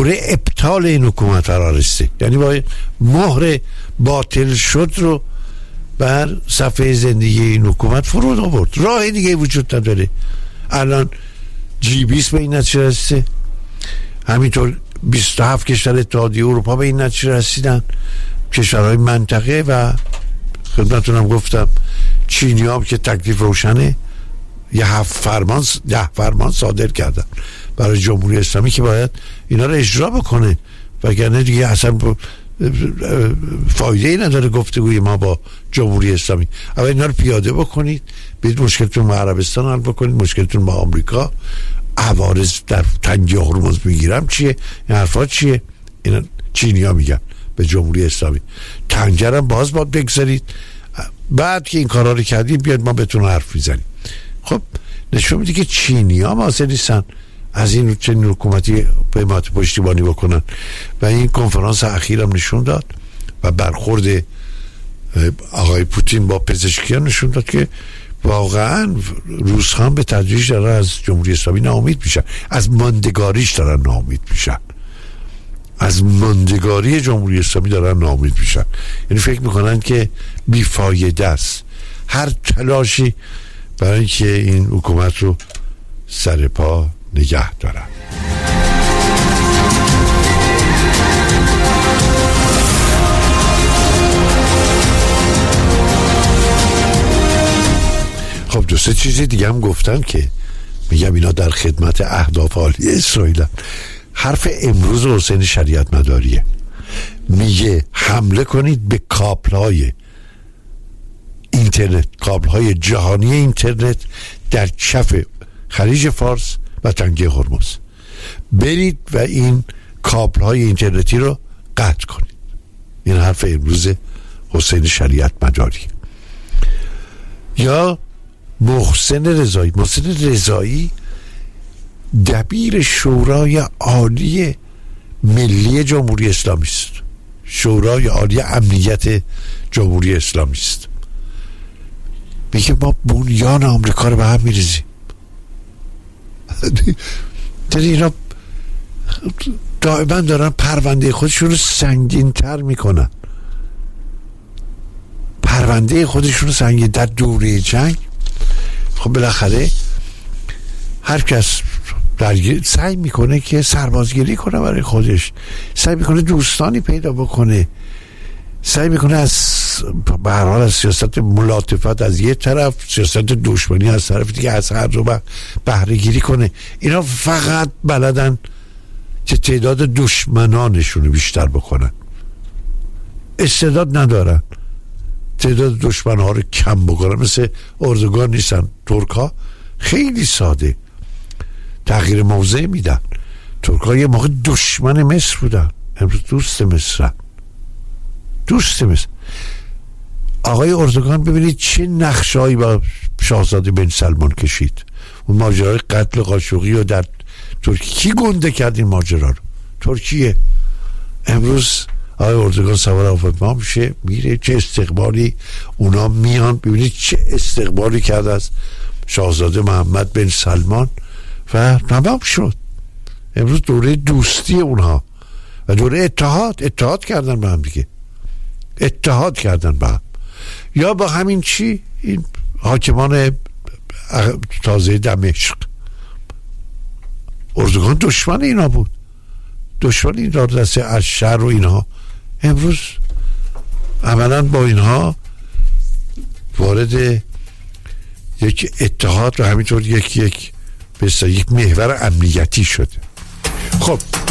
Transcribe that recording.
دوره ابطال این حکومت قرار است. یعنی با مهر باطل شد رو بر صفحه زندگی این حکومت فرود آورد. راه دیگه وجود نداره. الان G20 به این نتیجه رسیده، همینطور 27 کشور اتحادیه اروپا به این نتیجه رسیدن، کشورهای منطقه، و خدمتتونم گفتم چینی ها که تکلیف روشنه، یه فرمان صادر کردن برای جمهوری اسلامی که باید اینا رو اجرا بکنه، وگرنه دیگه اصلا فایده ای نداره گفتگوی ما با جمهوری اسلامی. اول اینا رو پیاده بکنید، برید مشکلتون با عربستان حل بکنید، مشکلتون با آمریکا، عوارض در تنگه هرمز میگیرم چیه، این حرفا چیه؟ اینا چینی ها میگن به جمهوری اسلامی. تنجرم باز باید بگذارید، بعد که این کارا رو کردیم بیاد ما بتون حرف میزنیم. خب نشون میده که چینی ها حاضر نیستن از این چنین حکومتی حمایت پشتیبانی بکنن، و این کنفرانس اخیرم نشون داد و برخورد آقای پوتین با پزشکیان نشون داد که واقعا روس‌ها به تدریج دارن از جمهوری اسلامی ناامید میشن، از ماندگاریش دارن ناامید میشن، از ماندگاری جمهوری اسلامی دارن ناامید میشن. یعنی فکر میکنن که بیفایده است هر تلاشی برای اینکه این حکومت رو سر پا نگه دارن. خب دو سه چیز دیگه هم گفتن که میگم اینا در خدمت اهداف عالی اسرائیل. حرف امروز حسین شریعت مداریه، میگه حمله کنید به کابل‌های اینترنت، کابل‌های جهانی اینترنت در کف خلیج فارس و تنگه هرمز، برید و این کابل‌های اینترنتی رو قطع کنید. این حرف امروز حسین شریعت مداری. یا محسن رضایی دبیر شورای عالی ملی جمهوری اسلامی است، شورای عالی امنیت جمهوری اسلامی است، میگه ما بنیان آمریکا رو به هم میریزیم. اینا دائما دارن پرونده خودشون رو سنگین تر میکنن، پرونده خودشون رو سنگین. در دوره جنگ خب بالاخره هر کس سعی میکنه که سربازگیری کنه برای خودش، سعی میکنه دوستانی پیدا بکنه، سعی میکنه از به هر حال از سیاست ملاطفت از یه طرف، سیاست دشمنی از طرف دیگه، از هر دو بهره گیری کنه. اینا فقط بلدن که تعداد دشمنانشون رو بیشتر بکنن، استعداد ندارن تعداد دشمنها رو کم بکنن. مثل اردوگان نیستن. ترکا خیلی ساده تغییر موضع میدن. ترکا یه موقع دشمن مصر بودن، امروز دوست مصرن، دوست مصر. آقای اردوگان ببینید چه نقشه‌ای با شاهزاده بن سلمان کشید. اون ماجرای قتل قاشقی رو در ترکیه کی گنده کرد؟ این ماجرا رو ترکیه. امروز آقای اردوگان سوار هواپیما میشه میره، چه استقبالی اونا میان. ببینید چه استقبالی کرد از شاهزاده محمد بن سلمان و تمام شد. امروز دوره دوستی اونها و دوره اتحاد کردن با هم دیگه، اتحاد کردن با هم. یا با همین چی این حاکمان تازه دمشق، اردوگان دشمن اینا بود، دشمن این را دسته از شر و اینها. امروز عملا با اینها وارد یک اتحاد و همینطور یک محور امنیتی شده. خب